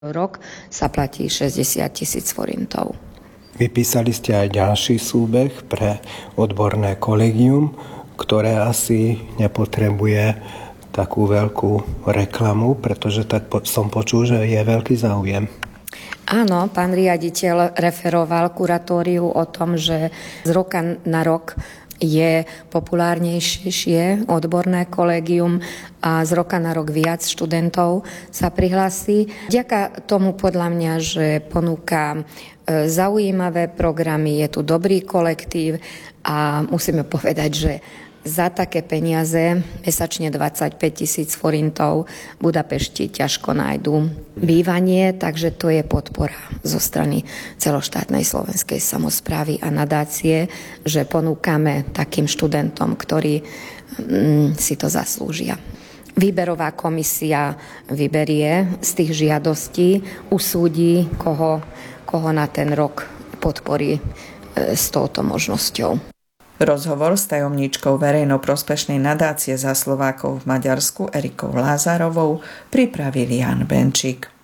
Rok sa platí 60 000 forintov. Vypísali ste aj ďalší súbeh pre odborné kolegium, ktoré asi nepotrebuje takú veľkú reklamu, pretože tak som počul, že je veľký záujem. Áno, pán riaditeľ referoval kuratóriu o tom, že z roka na rok je populárnejšie odborné kolégium a z roka na rok viac študentov sa prihlási. Vďaka tomu podľa mňa, že ponúka zaujímavé programy, je tu dobrý kolektív a musíme povedať, že za také peniaze, mesačne 25 000 forintov, v Budapešti ťažko nájdu bývanie, takže to je podpora zo strany celoštátnej slovenskej samosprávy a nadácie, že ponúkame takým študentom, ktorí si to zaslúžia. Výberová komisia vyberie z tých žiadostí, usúdi, koho na ten rok podporí s touto možnosťou. Rozhovor s tajomníčkou verejnoprospešnej nadácie za Slovákov v Maďarsku Erikou Lázarovou pripravil Jan Benčík.